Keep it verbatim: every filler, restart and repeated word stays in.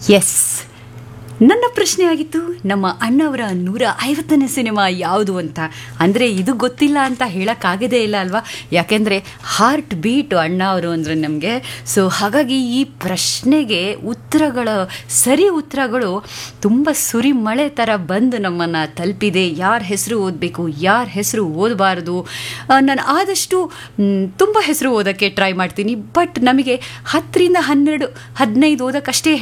S, ನನ್ನ ಪ್ರಶ್ನೆ ಆಗಿತ್ತು ನಮ್ಮ ಅಣ್ಣವರ ನೂರ ಐವತ್ತನೇ ಸಿನಿಮಾ ಯಾವುದು ಅಂತ. ಅಂದರೆ ಇದು ಗೊತ್ತಿಲ್ಲ ಅಂತ ಹೇಳೋಕ್ಕಾಗದೇ ಇಲ್ಲ ಅಲ್ವಾ, ಯಾಕೆಂದರೆ ಹಾರ್ಟ್ ಬೀಟು ಅಣ್ಣ ಅವರು ಅಂದರೆ ನಮಗೆ. ಸೊ ಹಾಗಾಗಿ ಈ ಪ್ರಶ್ನೆಗೆ ಉತ್ತರಗಳ ಸರಿ ಉತ್ತರಗಳು ತುಂಬ ಸುರಿಮಳೆ ಥರ ಬಂದು ನಮ್ಮನ್ನು ತಲುಪಿದೆ. ಯಾರ ಹೆಸರು ಓದಬೇಕು, ಯಾರ ಹೆಸರು ಓದಬಾರ್ದು, ನಾನು ಆದಷ್ಟು ತುಂಬ ಹೆಸರು ಓದೋಕ್ಕೆ ಟ್ರೈ ಮಾಡ್ತೀನಿ. ಬಟ್ ನಮಗೆ ಹತ್ತರಿಂದ ಹನ್ನೆರಡು ಹದಿನೈದು ಓದೋಕ್ಕಷ್ಟೇ